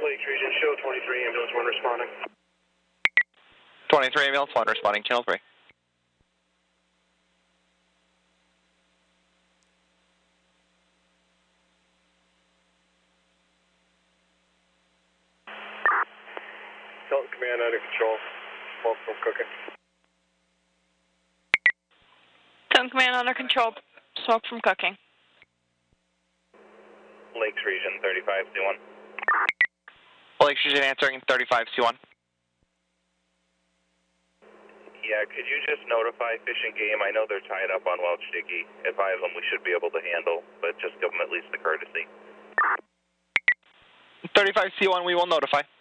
Lakes Region, show 23, ambulance 1 responding. 23 ambulance 1 responding, channel 3. Delta Command under control. Smoke from cooking. Delta Command under control. Smoke from cooking. Lakes Region, 35C1. Lakes Region answering 35C1. Yeah, could you just notify Fish and Game? I know they're tied up on Welch Dickey. Advise them we should be able to handle, but just give them at least the courtesy. 35C1, we will notify.